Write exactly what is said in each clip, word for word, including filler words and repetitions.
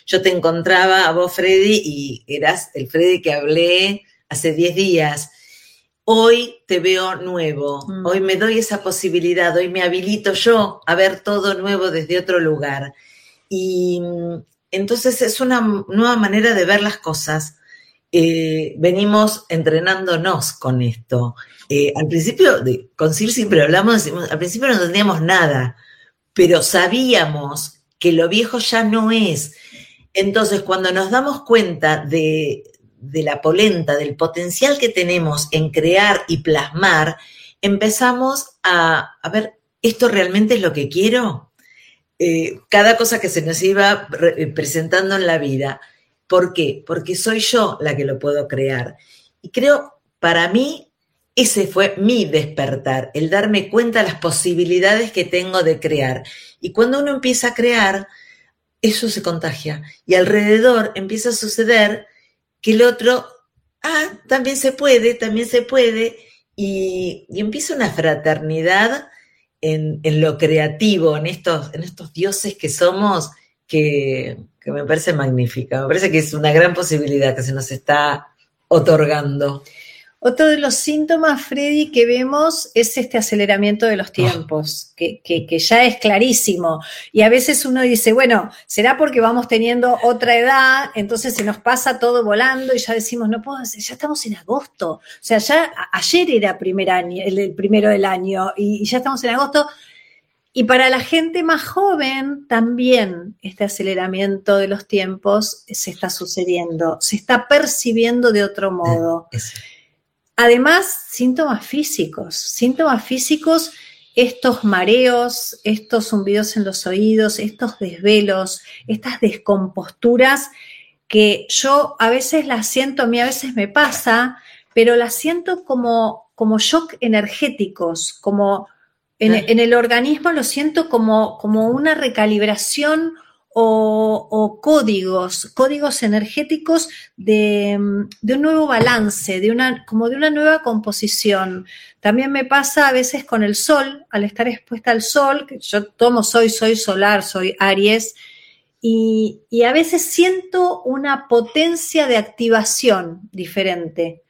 yo te encontraba a vos, Freddy, y eras el Freddy que hablé hace diez días. Hoy te veo nuevo, mm. hoy me doy esa posibilidad, hoy me habilito yo a ver todo nuevo desde otro lugar. Y entonces es una nueva manera de ver las cosas. Eh, venimos entrenándonos con esto. Eh, al principio, de, con Sil siempre hablamos, decimos, al principio no entendíamos nada, pero sabíamos que lo viejo ya no es. Entonces, cuando nos damos cuenta de, de la polenta, del potencial que tenemos en crear y plasmar, empezamos a, a ver, ¿esto realmente es lo que quiero? Eh, cada cosa que se nos iba re- presentando en la vida. ¿Por qué? Porque soy yo la que lo puedo crear. Y creo, para mí, ese fue mi despertar, el darme cuenta de las posibilidades que tengo de crear. Y cuando uno empieza a crear, eso se contagia. Y alrededor empieza a suceder que el otro, ah, también se puede, también se puede. Y, y empieza una fraternidad en, en lo creativo, en estos, en estos dioses que somos, que, que me parece magnífica. Me parece que es una gran posibilidad que se nos está otorgando. Otro de los síntomas, Freddy, que vemos es este aceleramiento de los tiempos, oh. que, que, que ya es clarísimo. Y a veces uno dice, bueno, ¿será porque vamos teniendo otra edad? Entonces se nos pasa todo volando y ya decimos, no puedo hacer, ya estamos en agosto. O sea, ya ayer era primer año, el, el primero del año y, y ya estamos en agosto. Y para la gente más joven también este aceleramiento de los tiempos se está sucediendo, se está percibiendo de otro modo. Es. Además, síntomas físicos, síntomas físicos, estos mareos, estos zumbidos en los oídos, estos desvelos, estas descomposturas que yo a veces las siento, a mí a veces me pasa, pero las siento como, como shock energéticos, como en, en el organismo lo siento como, como una recalibración O, o códigos, códigos energéticos de, de un nuevo balance, de una, como de una nueva composición. También me pasa a veces con el sol, al estar expuesta al sol, que yo tomo, soy, soy solar, soy Aries, y, y a veces siento una potencia de activación diferente,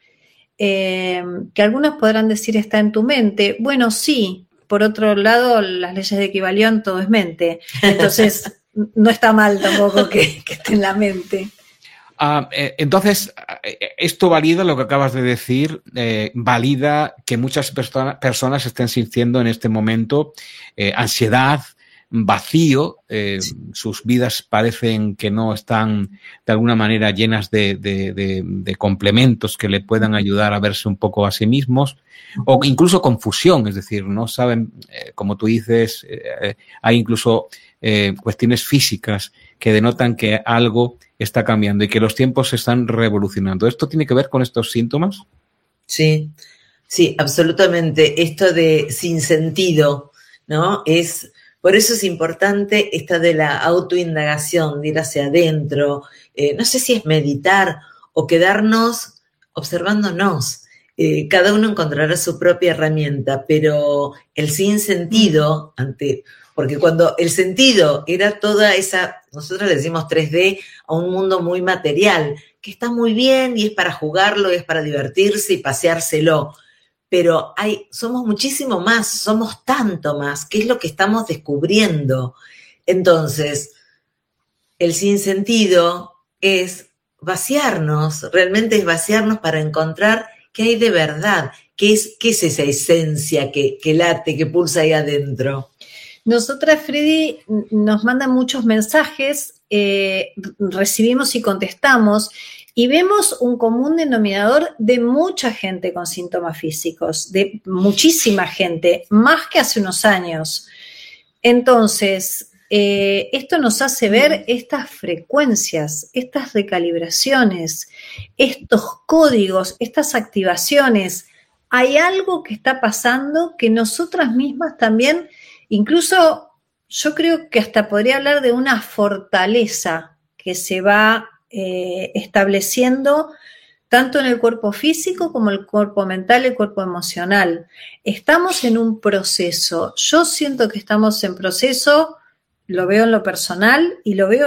eh, que algunos podrán decir está en tu mente. Bueno, sí, por otro lado, las leyes de Kybalión, todo es mente. Entonces, no está mal tampoco que, que esté en la mente. Uh, eh, entonces, esto valida lo que acabas de decir, eh, valida que muchas persona, personas estén sintiendo en este momento eh, ansiedad, vacío, eh, sí. Sus vidas parecen que no están de alguna manera llenas de, de, de, de complementos que le puedan ayudar a verse un poco a sí mismos, o incluso confusión, es decir, no saben, eh, como tú dices, eh, hay incluso eh, cuestiones físicas que denotan que algo está cambiando y que los tiempos se están revolucionando. ¿Esto tiene que ver con estos síntomas? Sí, sí, absolutamente. Esto de sinsentido, ¿no? Es... Por eso es importante esta de la autoindagación, de ir hacia adentro. Eh, no sé si es meditar o quedarnos observándonos. Eh, cada uno encontrará su propia herramienta, pero el sinsentido, ante, porque cuando el sentido era toda esa, nosotros le decimos tres D, a un mundo muy material, que está muy bien y es para jugarlo, es para divertirse y paseárselo. Pero hay, somos muchísimo más, somos tanto más, que es lo que estamos descubriendo. Entonces, el sinsentido es vaciarnos, realmente es vaciarnos para encontrar qué hay de verdad, qué es, qué es esa esencia que, que late, que pulsa ahí adentro. Nosotras, Freddy, nos mandan muchos mensajes, eh, recibimos y contestamos, y vemos un común denominador de mucha gente con síntomas físicos, de muchísima gente, más que hace unos años. Entonces, eh, esto nos hace ver estas frecuencias, estas recalibraciones, estos códigos, estas activaciones. Hay algo que está pasando que nosotras mismas también, incluso yo creo que hasta podría hablar de una fortaleza que se va Eh, estableciendo tanto en el cuerpo físico como el cuerpo mental, el cuerpo emocional. Estamos en un proceso. Yo siento que estamos en proceso, lo veo en lo personal y lo veo